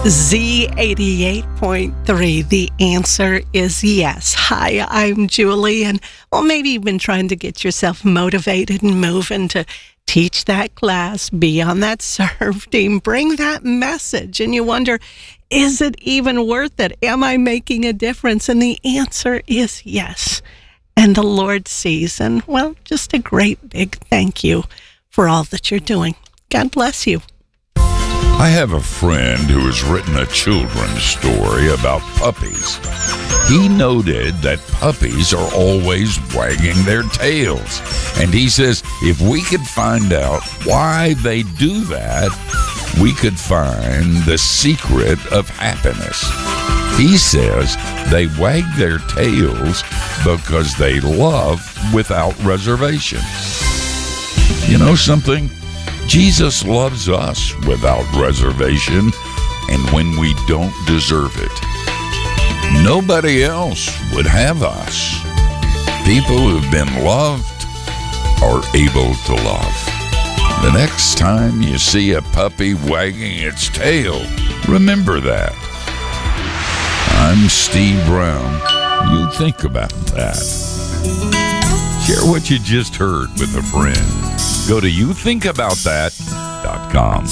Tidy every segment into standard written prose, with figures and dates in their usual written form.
Z88.3, the answer is yes. Hi, I'm Julie, and maybe you've been trying to get yourself motivated and moving to teach that class, be on that serve team, bring that message, and you wonder, is it even worth it? Am I making a difference? And the answer is yes. And the Lord sees, and just a great big thank you for all that you're doing. God bless you. I have a friend who has written a children's story about puppies. He noted that puppies are always wagging their tails. And he says if we could find out why they do that, we could find the secret of happiness. He says they wag their tails because they love without reservation. You know something? Jesus loves us without reservation and when we don't deserve it. Nobody else would have us. People who've been loved are able to love. The next time you see a puppy wagging its tail, remember that. I'm Steve Brown. You think about that. Share what you just heard with a friend. Go to youthinkaboutthat.com.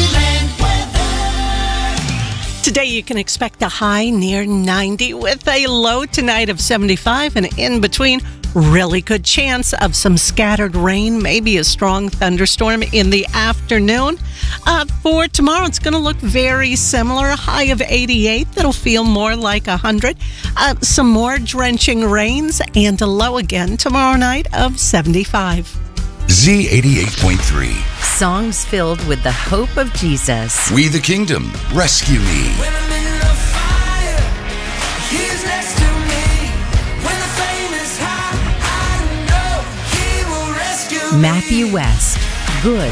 Today you can expect a high near 90 with a low tonight of 75, and in between, really good chance of some scattered rain, maybe a strong thunderstorm in the afternoon. For tomorrow, it's going to look very similar. A high of 88 that'll feel more like 100. Some more drenching rains and a low again tomorrow night of 75. Z88.3. Songs filled with the hope of Jesus. We the Kingdom, rescue me. When I'm in the fire, he's next to me. When the flame is high, I know he will rescue me. Matthew West, Good